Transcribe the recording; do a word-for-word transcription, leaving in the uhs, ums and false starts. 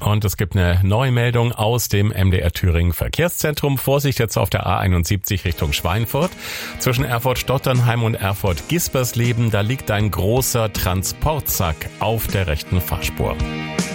Und es gibt eine Neumeldung aus dem M D R Thüringen Verkehrszentrum. Vorsicht jetzt auf der A einundsiebzig Richtung Schweinfurt. Zwischen Erfurt-Stotternheim und Erfurt-Gispersleben, da liegt ein großer Transportsack auf der rechten Fahrspur.